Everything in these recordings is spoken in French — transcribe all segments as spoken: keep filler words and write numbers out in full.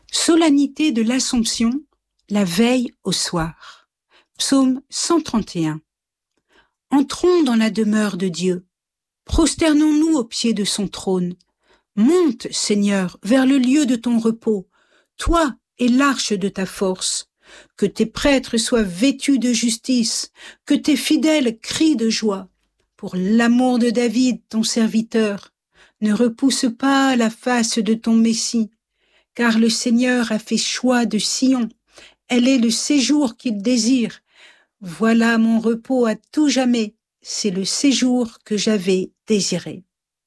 Solennité de l'Assomption, la veille au soir. Psaume cent trente et un. Entrons dans la demeure de Dieu. Prosternons-nous au pied de son trône. Monte, Seigneur, vers le lieu de ton repos, toi et l'arche de ta force. Que tes prêtres soient vêtus de justice, que tes fidèles crient de joie. Pour l'amour de David, ton serviteur, ne repousse pas la face de ton Messie, car le Seigneur a fait choix de Sion. Elle est le séjour qu'il désire. Voilà mon repos à tout jamais. C'est le séjour que j'avais désiré.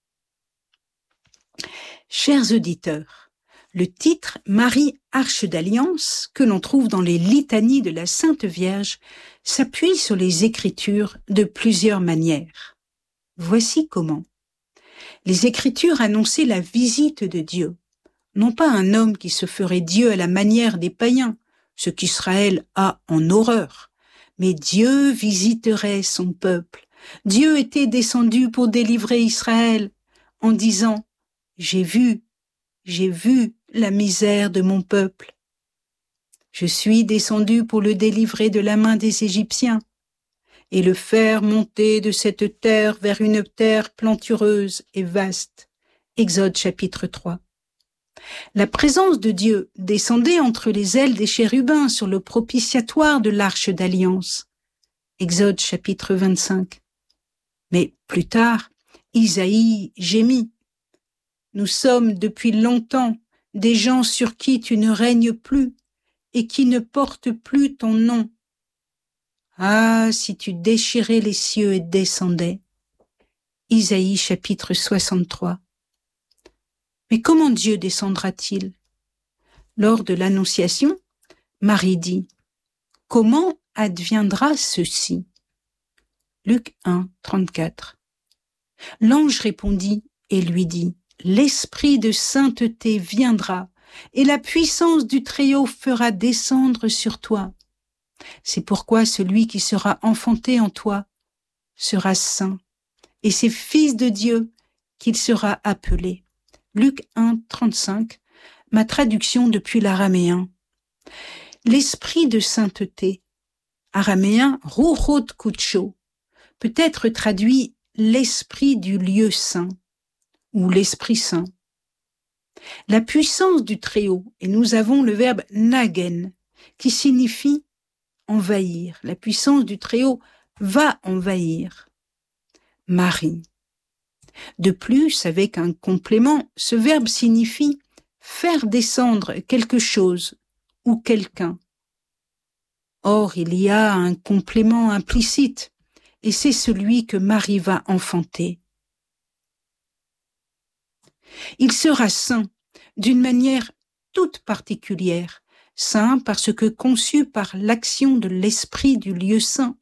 Chers auditeurs, le titre Marie Arche d'Alliance, que l'on trouve dans les litanies de la Sainte Vierge, s'appuie sur les Écritures de plusieurs manières. Voici comment. Les Écritures annonçaient la visite de Dieu. Non pas un homme qui se ferait Dieu à la manière des païens, ce qu'Israël a en horreur, mais Dieu visiterait son peuple. Dieu était descendu pour délivrer Israël en disant « J'ai vu, j'ai vu la misère de mon peuple. Je suis descendu pour le délivrer de la main des Égyptiens et le faire monter de cette terre vers une terre plantureuse et vaste. » Exode chapitre trois. La présence de Dieu descendait entre les ailes des chérubins sur le propitiatoire de l'arche d'alliance. Exode chapitre vingt-cinq. Mais plus tard, Isaïe gémit. Nous sommes depuis longtemps des gens sur qui tu ne règnes plus et qui ne portent plus ton nom. Ah, si tu déchirais les cieux et descendais. Isaïe chapitre soixante-trois. Mais comment Dieu descendra-t-il? Lors de l'Annonciation, Marie dit « Comment adviendra ceci ?» Luc un, trente-quatre. L'ange répondit et lui dit « L'esprit de sainteté viendra et la puissance du Très-Haut fera descendre sur toi. C'est pourquoi celui qui sera enfanté en toi sera saint et c'est fils de Dieu qu'il sera appelé. » Luc un, trente-cinq, ma traduction depuis l'araméen. L'esprit de sainteté, araméen Ruchot Kudsho, peut être traduit l'esprit du lieu saint ou l'esprit saint. La puissance du Très-Haut, et nous avons le verbe nagen, qui signifie envahir. La puissance du Très-Haut va envahir. Marie. De plus, avec un complément, ce verbe signifie faire descendre quelque chose ou quelqu'un. Or, il y a un complément implicite, et c'est celui que Marie va enfanter. Il sera saint d'une manière toute particulière, saint parce que conçu par l'action de l'esprit du lieu saint.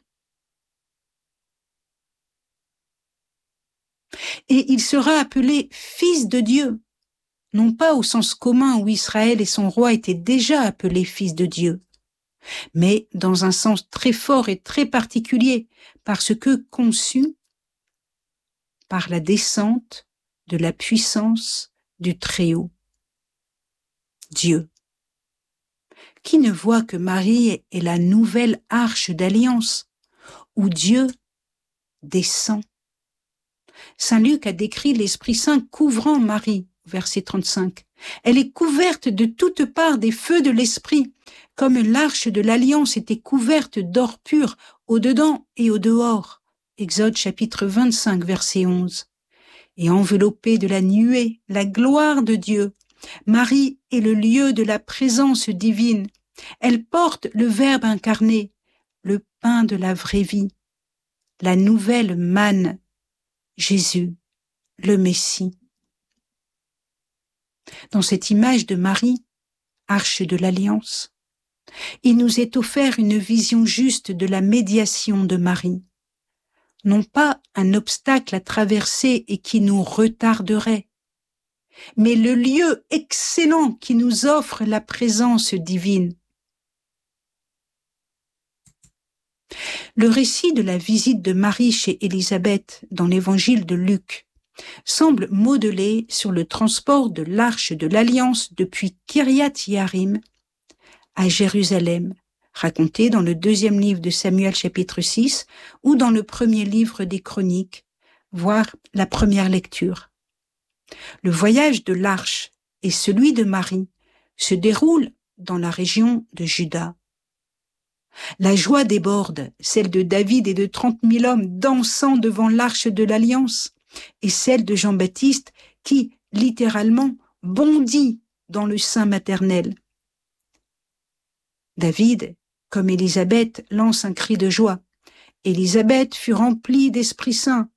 Et il sera appelé fils de Dieu, non pas au sens commun où Israël et son roi étaient déjà appelés fils de Dieu, mais dans un sens très fort et très particulier, parce que conçu par la descente de la puissance du Très-Haut, Dieu. Qui ne voit que Marie est la nouvelle arche d'alliance, où Dieu descend. Saint Luc a décrit l'Esprit Saint couvrant Marie, verset trente-cinq. Elle est couverte de toutes parts des feux de l'Esprit, comme l'arche de l'Alliance était couverte d'or pur au-dedans et au-dehors. Exode chapitre vingt-cinq, verset onze. Et enveloppée de la nuée, la gloire de Dieu, Marie est le lieu de la présence divine. Elle porte le Verbe incarné, le pain de la vraie vie, la nouvelle manne, Jésus, le Messie. Dans cette image de Marie, arche de l'Alliance, il nous est offert une vision juste de la médiation de Marie, non pas un obstacle à traverser et qui nous retarderait, mais le lieu excellent qui nous offre la présence divine. Le récit de la visite de Marie chez Élisabeth dans l'évangile de Luc semble modelé sur le transport de l'Arche de l'Alliance depuis Kiryat Yarim à Jérusalem, raconté dans le deuxième livre de Samuel chapitre six ou dans le premier livre des Chroniques, voire la première lecture. Le voyage de l'Arche et celui de Marie se déroulent dans la région de Juda. La joie déborde, celle de David et de trente mille hommes dansant devant l'Arche de l'Alliance, et celle de Jean-Baptiste qui, littéralement, bondit dans le sein maternel. David, comme Élisabeth, lance un cri de joie. Élisabeth fut remplie d'Esprit Saint.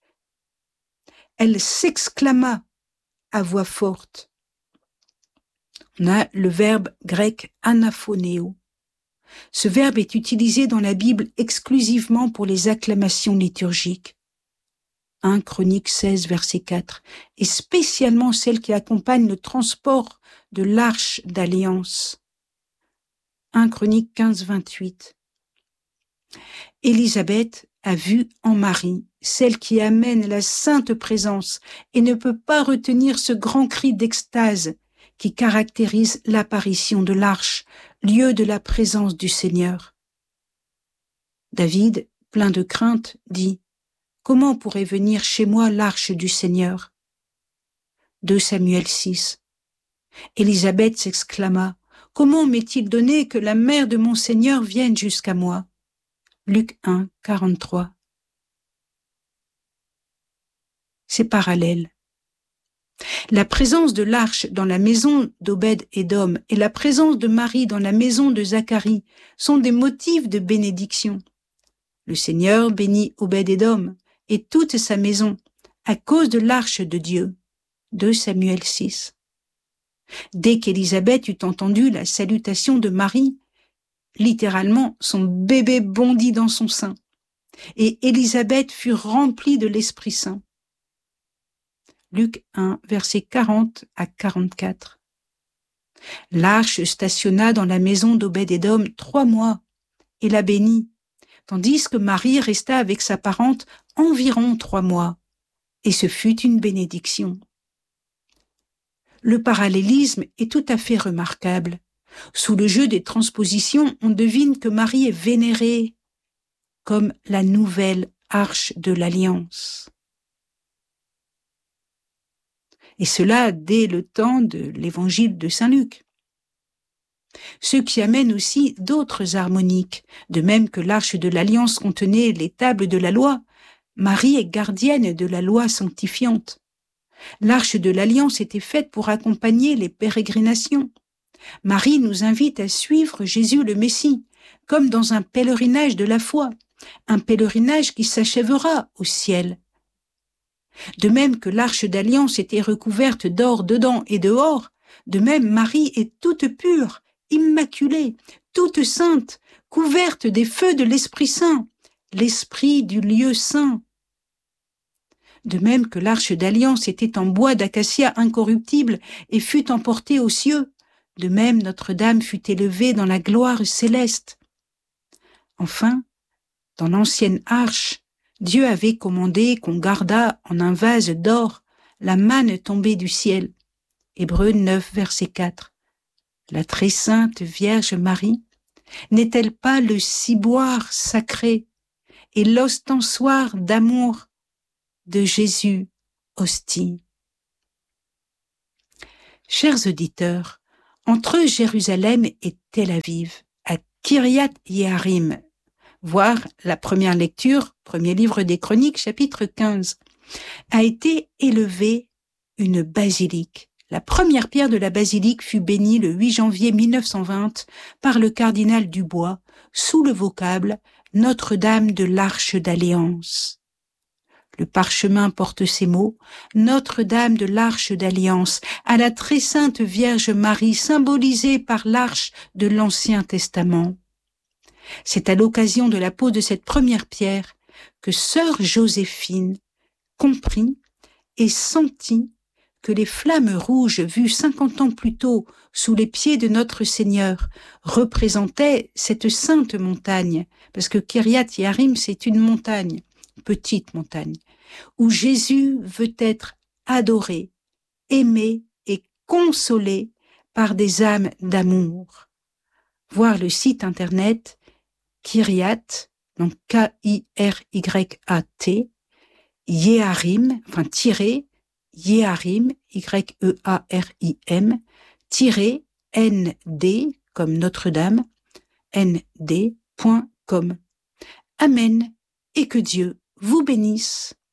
Elle s'exclama à voix forte. On a le verbe grec anaphoneo. Ce verbe est utilisé dans la Bible exclusivement pour les acclamations liturgiques. un Chroniques seize, verset quatre, et spécialement celles qui accompagnent le transport de l'Arche d'Alliance. un Chroniques quinze, vingt-huit. Élisabeth a vu en Marie celle qui amène la sainte présence et ne peut pas retenir ce grand cri d'extase qui caractérise l'apparition de l'Arche, lieu de la présence du Seigneur. David, plein de crainte, dit « Comment pourrait venir chez moi l'Arche du Seigneur ?» deux Samuel six. Élisabeth s'exclama « Comment m'est-il donné que la mère de mon Seigneur vienne jusqu'à moi ?» Luc un, quarante-trois. C'est parallèle. La présence de l'Arche dans la maison d'Obed-Édom et la présence de Marie dans la maison de Zacharie sont des motifs de bénédiction. Le Seigneur bénit Obed-Édom et toute sa maison à cause de l'Arche de Dieu. deux Samuel six. Dès qu'Élisabeth eut entendu la salutation de Marie, littéralement son bébé bondit dans son sein et Élisabeth fut remplie de l'Esprit Saint. Luc un, versets quarante à quarante-quatre. L'Arche stationna dans la maison d'Obed-Édom trois mois et la bénit, tandis que Marie resta avec sa parente environ trois mois, et ce fut une bénédiction. Le parallélisme est tout à fait remarquable. Sous le jeu des transpositions, on devine que Marie est vénérée comme la nouvelle Arche de l'Alliance. Et cela dès le temps de l'évangile de Saint Luc. Ce qui amène aussi d'autres harmoniques, de même que l'Arche de l'Alliance contenait les tables de la loi, Marie est gardienne de la loi sanctifiante. L'Arche de l'Alliance était faite pour accompagner les pérégrinations. Marie nous invite à suivre Jésus le Messie, comme dans un pèlerinage de la foi, un pèlerinage qui s'achèvera au ciel. De même que l'Arche d'Alliance était recouverte d'or dedans et dehors, de même Marie est toute pure, immaculée, toute sainte, couverte des feux de l'Esprit Saint, l'Esprit du lieu saint. De même que l'Arche d'Alliance était en bois d'acacia incorruptible et fut emportée aux cieux, de même Notre-Dame fut élevée dans la gloire céleste. Enfin, dans l'ancienne arche, Dieu avait commandé qu'on gardât en un vase d'or la manne tombée du ciel. Hébreux neuf, verset quatre. La très sainte Vierge Marie n'est-elle pas le ciboire sacré et l'ostensoir d'amour de Jésus, hostie? Chers auditeurs, entre Jérusalem et Tel Aviv, à Kiryat Yarim, voir la première lecture, premier livre des Chroniques, chapitre quinze, a été élevée une basilique. La première pierre de la basilique fut bénie le huit janvier mille neuf cent vingt par le cardinal Dubois, sous le vocable Notre-Dame de l'Arche d'Alliance. Le parchemin porte ces mots, Notre-Dame de l'Arche d'Alliance, à la très sainte Vierge Marie, symbolisée par l'Arche de l'Ancien Testament. C'est à l'occasion de la pose de cette première pierre que sœur Joséphine comprit et sentit que les flammes rouges vues cinquante ans plus tôt sous les pieds de notre Seigneur représentaient cette sainte montagne, parce que Kiryat Yarim, c'est une montagne, petite montagne, où Jésus veut être adoré, aimé et consolé par des âmes d'amour. Voir le site internet Kyriat, donc K I R Y A T, Yeharim, enfin tiré, Yeharim, Y E A R I M, tiré, N D, comme Notre-Dame, N D point com. Amen, et que Dieu vous bénisse.